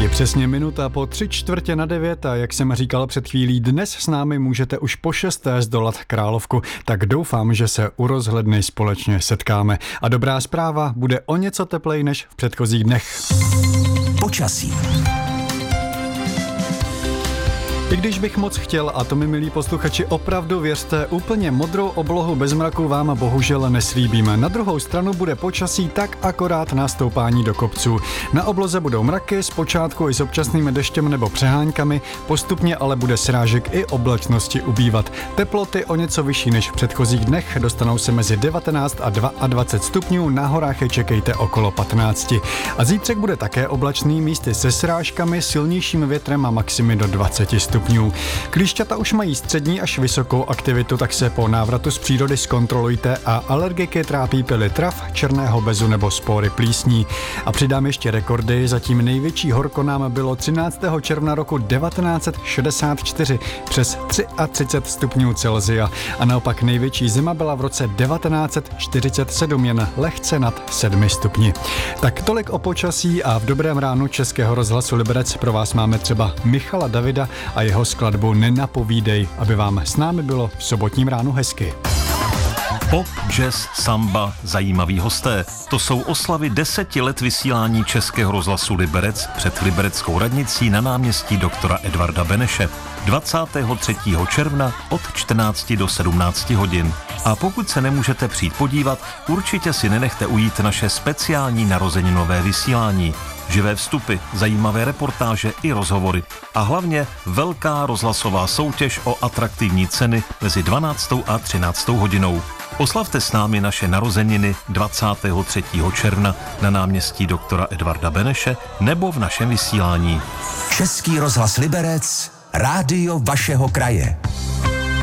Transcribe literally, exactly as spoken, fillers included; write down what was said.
Je přesně minuta po tři čtvrtě na devět a jak jsem říkal před chvílí, dnes s námi můžete už po šesté zdolat Královku, tak doufám, že se u rozhledny společně setkáme. A dobrá zpráva, bude o něco teplej než v předchozích dnech. Počasí. I když bych moc chtěl, a to mi, milí posluchači, opravdu věřte, úplně modrou oblohu bez mraku vám bohužel neslíbíme. Na druhou stranu bude počasí tak akorát na stoupání do kopců. Na obloze budou mraky, zpočátku i s občasným deštěm nebo přeháňkami, postupně ale bude srážek i oblačnosti ubývat. Teploty o něco vyšší než v předchozích dnech, dostanou se mezi devatenáct a dvacet dva stupňů, na horách je čekejte okolo patnáct. A zítřek bude také oblačný, místy se srážkami, silnějším větrem a maximy do dvacet stupňů. Klíšťata už mají střední až vysokou aktivitu, tak se po návratu z přírody zkontrolujte a alergiky trápí pily trav, černého bezu nebo spory plísní. A přidám ještě rekordy, zatím největší horko nám bylo třináctého června roku devatenáct set šedesát čtyři přes třicet tři stupňů Celsia a naopak největší zima byla v roce devatenáct set čtyřicet sedm jen lehce nad sedmi stupni. Tak tolik o počasí a v dobrém ránu Českého rozhlasu Liberec pro vás máme třeba Michala Davida a jeho skladbu Nenapovídej, aby vám s námi bylo v sobotním ránu hezky. Pop, jazz, samba, zajímaví hosté. To jsou oslavy deseti let vysílání Českého rozhlasu Liberec před libereckou radnicí na náměstí doktora Edvarda Beneše. dvacátého třetího června od čtrnácti do sedmnácti hodin. A pokud se nemůžete přijít podívat, určitě si nenechte ujít naše speciální narozeninové vysílání. Živé vstupy, zajímavé reportáže i rozhovory. A hlavně velká rozhlasová soutěž o atraktivní ceny mezi dvanáctou a třináctou hodinou. Oslavte s námi naše narozeniny dvacátého třetího června na náměstí doktora Edvarda Beneše nebo v našem vysílání. Český rozhlas Liberec, rádio vašeho kraje.